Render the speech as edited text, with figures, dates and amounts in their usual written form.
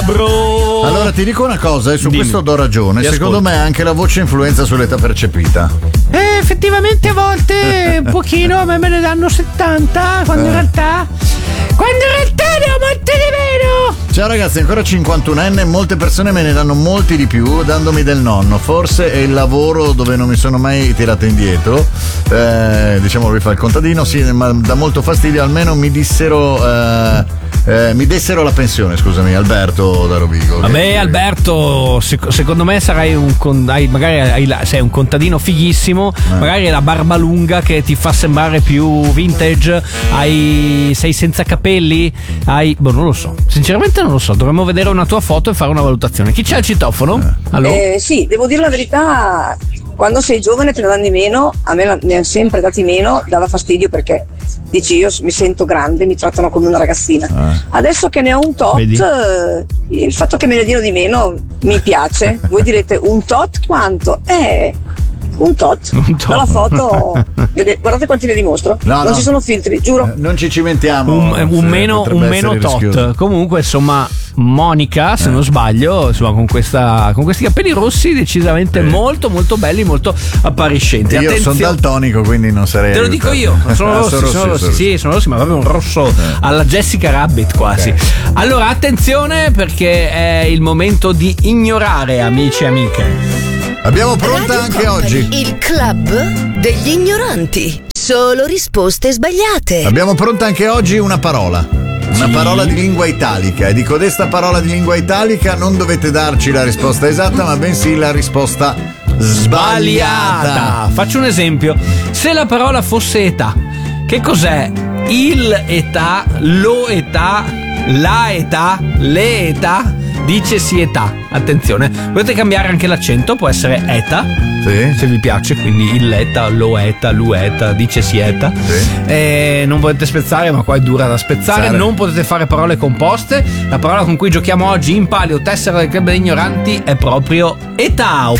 Cabro. Allora ti dico una cosa, e su questo do ragione. Secondo me anche la voce influenza sull'età percepita. Effettivamente a volte un pochino, a me ne danno 70, quando in realtà ne ho molte di meno. Ciao ragazzi, ancora 51enne, molte persone me ne danno molti di più dandomi del nonno. Forse è il lavoro dove non mi sono mai tirato indietro. Diciamo lui fa il contadino, sì, ma dà molto fastidio, almeno mi dissero mi dessero la pensione, scusami, Alberto da Rovigo. Vabbè, Alberto, secondo me sarai sei un contadino fighissimo, magari hai la barba lunga che ti fa sembrare più vintage, sei senza capelli, non lo so, sinceramente non lo so, dovremmo vedere una tua foto e fare una valutazione. Chi c'è al citofono? Sì, devo dire la verità, quando sei giovane te ne danno di meno, a me ne hanno sempre dati meno, dava fastidio perché dici io mi sento grande, mi trattano come una ragazzina. Adesso che ne ho un tot, il fatto che me ne diano di meno mi piace. Voi direte un tot quanto? Un tot. Dalla foto guardate quanti ne dimostro. Non ci sono filtri, giuro. Non ci cimentiamo. Un meno tot. Rischioso. Comunque insomma Monica, se non sbaglio, insomma con questi capelli rossi decisamente molto molto belli, molto appariscenti. Io sono daltonico, quindi non sarei. Te lo dico io, sono rossi, sì, sono rossi, ma proprio un rosso alla Jessica Rabbit quasi. Allora attenzione, perché è il momento di ignorare, amici e amiche. Abbiamo pronta Radio anche Company, oggi il club degli ignoranti. Solo risposte sbagliate. Abbiamo pronta anche oggi una parola. Una parola di lingua italica. E di codesta parola di lingua italica non dovete darci la risposta esatta, ma bensì la risposta sbagliata. Faccio un esempio. Se la parola fosse età, che cos'è? Il età, lo età, la età, le età, dicesi età. Attenzione, potete cambiare anche l'accento, può essere eta, se vi piace, quindi il eta, lo eta, lu eta, dicesi eta. Non potete spezzare, ma qua è dura da spezzare. Non potete fare parole composte. La parola con cui giochiamo oggi in Palio Tessera del Club degli Ignoranti è proprio età.